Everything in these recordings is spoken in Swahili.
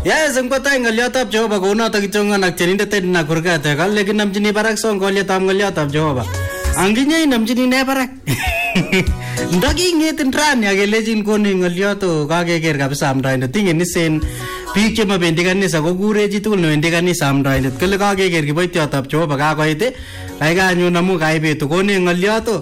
Yes, ngotay ngolyotab Jehova kounoto kityongon ak tienindet na kurgate kale kinamchini barak son ngolyotab ngolyotab Jehova. Anginye inamchini ne barak. Ndakingit ndrani akelejin koni ngolyoto kakeker kabisa amdaindet tingin isen biik chemabendi kanisa kokure chi tugul newendi kanisa amdaindet kole kakeker kiboityotab Jehova kakoit kaikai anyun amu kaibetu koni ngolyoto.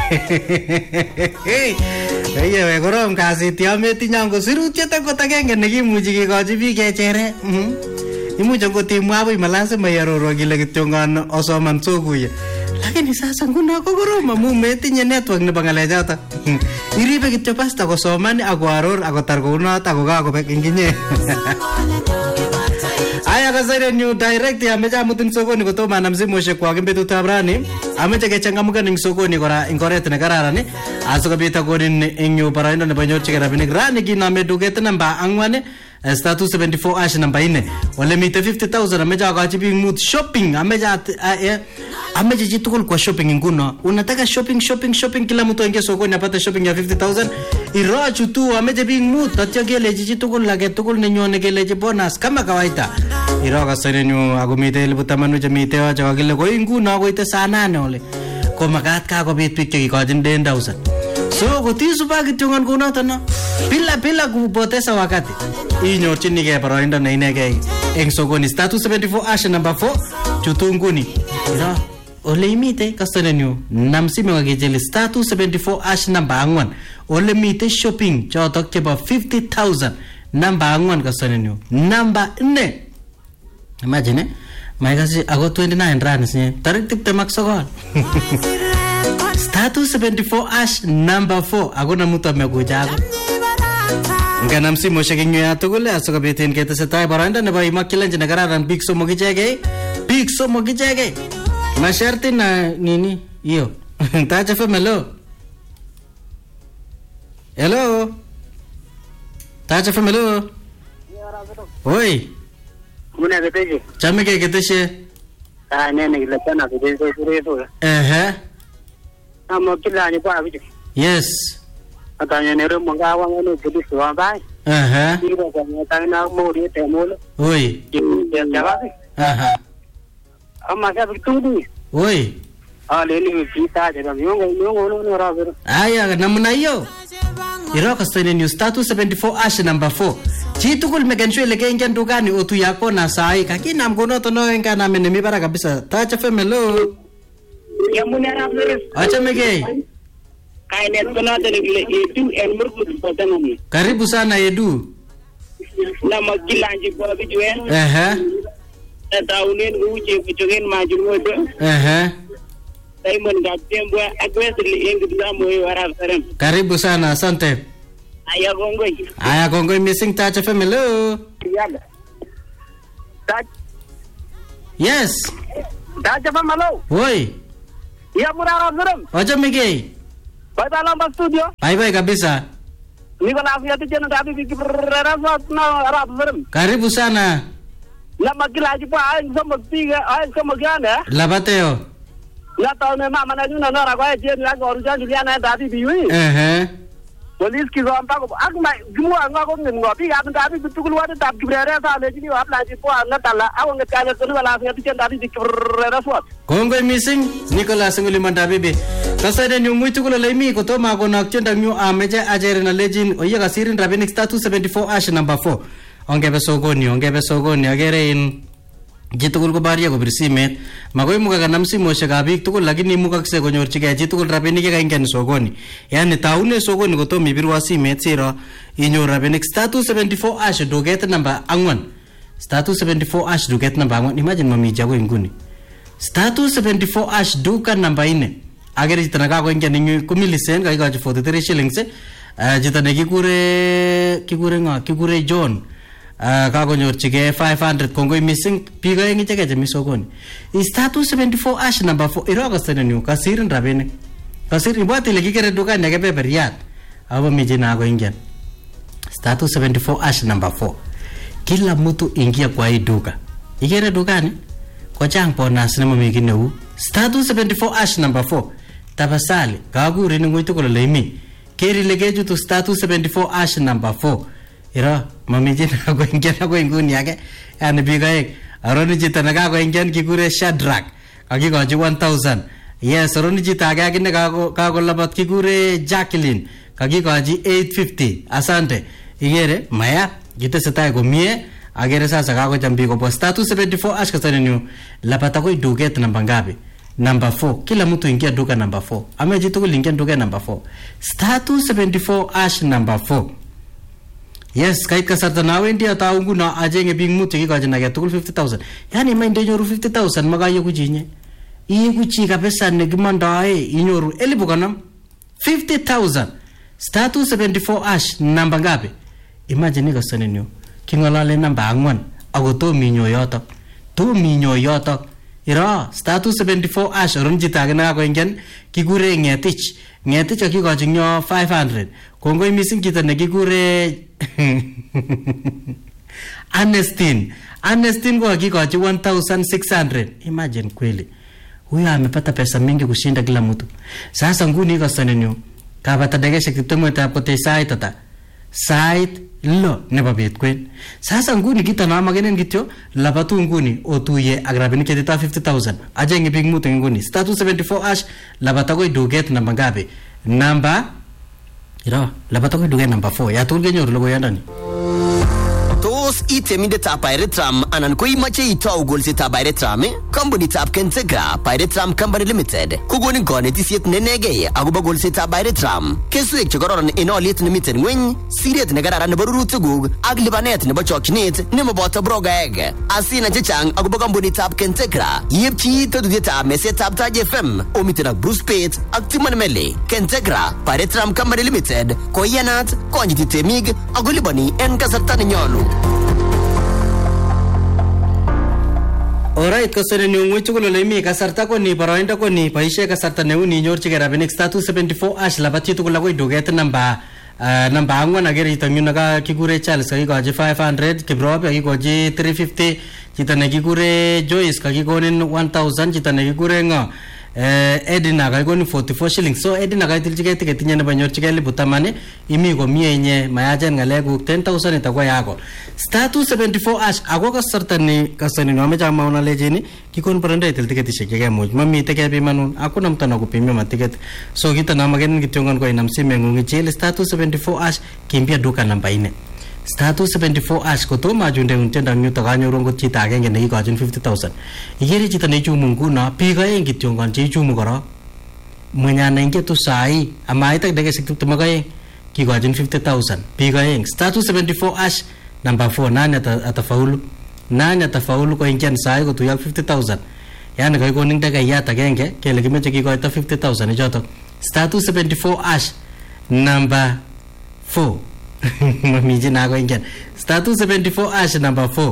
Eyewe korom kasit yametinye ango sirutiet akot agenge nekimuchi kekochi biik kechere. Imuche ngotimwa abui malasima iarorwa kile kityongon osoman sokuye. Lakini sasa nguno ko korom amu metinye network nebo ngalechoto. Iribe kityo pasta kosoman ako aror ako tar kounoto ako kakobek inginye. Aya kasere new direct ameche amutin sokoni kotomo anam simoshek kwak eng betutab rani. Ameche kechangamukan eng sokoni kora eng oret ne kararan asikobit akonin eng yu baraindo nebo nyorchigei rabinik. Rani kinome duket namba 4 star 274 ash namba 4 ole mite 50,000 ameche akachi biik mut shopping ameche chi tugul kwa shopping nguno. Unataka shopping kila mtu aingie sokoni apate shopping ya 50,000 irochu tu ameche biik mut tatyo kelechi chi tugul lage tugul nenyone kelechi bonus kama kawaida. Iroka senenyu akomite 10,000 chemite yoche kakile koi nguno koite saa 8 ole ko makat kakobit biik chekikochin 10,000. So kotisuba kityongon kunoto no bila kupoteza wakati inyorchinigei boroindo ne inegei eng sokoni star 274 ash number 4 chutunguni ira ole imite kastenenyu nam sime wakijeli star 274 ash number 4 ole mite shopping chotok chebo 50,000 number 4 kastenenyu number 4 imagine maikasi ako 29 runs nye tarik 29 star 274 ash number 4 ako namuto mekuchako nganam simoshek eng ya tugul asikobit ketesetai boroindo nebo imakchilenji ne kararan biik somok ichegei masharti na nini hiyo Tacha FM hello Tacha FM oi Muna keteshi chame ke keteshe nene kilepana keteshi kurefu amo kila ni kwa vitu yes atanya nero monga wangano polisi wa bai iro kwa tana mori temolo oi ya jawabi ama sabi tudi oi leni vita de miongo no rabero aya namna hiyo iroka stoine news 374 ash number 4 chitugul mekenshwele kengen dukani otu yako na sai kakina mkonoto no enga na menemi bara kabisa Tacha FM ya muna rabero acha mege kainet konoto nikile edu en murku potanani karibu sana Edu na makilanji kwa vitu taunen uje kujogen majumudo Simon Gatembo agwesli engidamo wara sarem karibu sana asante aya kongoi missing Tacha FM yes Tacha FM oi ya murara sarem acha mege bye lamba studio bye kabisa niko na afya tena tapi bikibrara na arab sarem karibu sana la makilaji pa ay somo gana labateo la taone mama na juna na kwa je la ko rujan juliana dadi biwi police ki zompa ko akma gumwa ngako ngopi ga dadi bitukul wa dadi kibrere sa le jini wa plaji po na tala awon ga kana to wala afya tena dadi bikibrara swat kongoi missing Nicholas nguli mandabibi kasade ni muitukul lemi ko to ma ko nakchenda nyu ameje ajere na lejin oye kasirin rabinik 374 ash number 4 ongebe sokoni agere in jitugul ko baria ko birsimet magoi muka kanam simoshek ab biik tugul lakini mukakse konyorchigei jitugul rabinik ye kaingen sokoni yani taune sokoni kotom ibirwa simet siro inyor rabinik 374 ash duket number 4 374 ash duket number 4 imagine mami jago inguni 374 ash duka number 4 agere jitana ka ko ingen nyu kumilisen kai ka 43 shillings jitana kikure John kakonyorchigei 500 kongoi missing biik aeng icheke chemi sokoni is 374 ash number 4 iroka senenyu kasirin rabinik kasir ibwati ile kikere dukani ake beberiat abo mijina ko ingen 374 ash number 4 kila mtu ingia kwa hii duka ikere dukani ko chang bonus ne mami kineu 374 ash number 4 tabasali kakurin ngoi tugul leimi keri legeju to 374 ash number 4 ira mami chi nakakoingian ako inguni age yani biik aeng aroni chito nakakoingian kikure Shadrack kakikochi 1000. Yes, aroni chito age akine kakolabat kikure Jacqueline kakikochi 850. Asante. Igere maya kitesetai komie agere sasa kakocham biik kobwa star 274 ash kasanenyu lapata koi duket namba ngapi? Number 4. Kila mtu ingia duka number 4. Ame jitugul ingia duka number 4. Star 274 ash number 4. Yes, kait kasarta nawendi atau nguna ajenge biik mutu kikochi nage tugul 50,000. Yani mainde nyoru 50,000 makayo kuchinye. Iku chi kabisa nekimondoe inyoru 50,000. Star 274 ash namba ngapi? Imagine kasanenyu kingolale namba 4 ako to minyo yotok. To minyo yotok. Ira star 274 ash ron jita gena ko ingen kikure Ngetich. Ngetich akikochi nyo 500. Kongoi missing kita ne kikure Ernestine ko akikochi 1600. Imagine kweli. Huyu amepata pesa mingi kushinda kila mtu. Sasa nguni kasanenyu kapata degesha kitometa pote site tata. Site lo nebo bet kwen. Sasa nguni kita na magenen kityo labatu nguni otuye agrabini ketita 50,000. Ajenge big mutu nguni. Star 274 ash labata ko duget namba ngapi? Namba ira labata ko duget namba 4. Ya tulge nyoru logo yandani. Tos iteminde ta Pairetram anan ko imache itau golse ta Pairetram company ta Kentegra Pairetram Company Limited kugoni konetisiet nenege agoba golse ta Pairetram kesuek chekororon en oliet nemiten ngweny siret nekararan nebo rurutikuk ak lipanet nebo chokchinet nemoboto brogaeg asina chechang agoba company ta Kentegra yepchi todutiet ab meset ab Taj FM omiten ak Bruce Pate ak Timon Mele Kentegra Pairetram Company Limited koyanat konyiti temig agolibani en kasarta nenyolu. Alright, kasane ni ngwe chukulo lemi kasarta ko ni parainda ko ni paishe kasarta ne uni nyorchige rabinik star 274 ash labati tukula ko duget namba angwan agere itanyu naga kigure Charles kakikochi 500 Kiprop kakikochi 350 chito ne kigure Joyce kakikonin 1000 chito ne kigure ngo Edina kakikoni 44 shillings. So Edina kakitilchige ticket nye nebo nyorchige 10,000 imi komie nye mayachen ngalekuk 10,000 itakuwa yako. Star 274 ash ako kasarta ni kasani ni wamecha mauna lejeni kikoni paranda itil ticket ishekege muj mami teke pimanun hakuna mtu anakupimia maticket. So kita namageni kitiongon kwa inamsime ngungi chile star 274 ash kimbia duka namba 4. Star 274 ash ko to majunde untenda nyuta kanyoru ngot chita agenge nekikochin 50,000. Igere chita nechumu nguna piga engi tiongon chechumu kora. Mwenye anaingia tu sai amaita dege siktumagaye kikochin 50,000. Piga eng star 274 ash number 4 nani atafaulu ko ingian sai ko tuyak 50,000. Yani kai koning dege yata agenge kele kimeche kikoita 50,000 ichoto. Star 274 ash number 4 Mami jina ko ingian star 274 ash number 4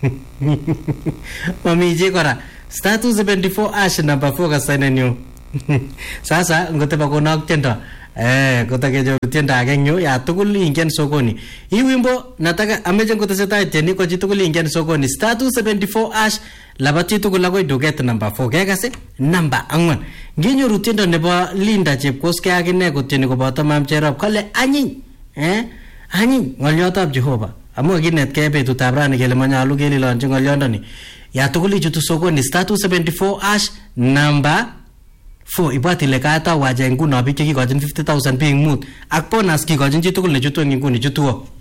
Mami jikora star 274 ash number 4 kasana nyo sasa ngote bako nak tenda kotake jo tenda agenyo ya tugul ingian sokoni hii wimbo nataka ameje ngoteseta teni ko jitugul ingian sokoni star 274 ash labati tugul lago duget number 4 kekase number angwan nginyo rutendo nebo Linda Chepkoske akine koteni koboto Mam Cherop kale anyi Hani ngolyotab Jehova amu kinet ke betutab rani kele manyalu kelilonji ngolyondoni ya tugul ichutu sokoni star 274 ash number 4 ibati le kata waje nguno biik chekikochin 50,000 being mut ak bonus kikochin chi tugul ne chutu nguni chutuo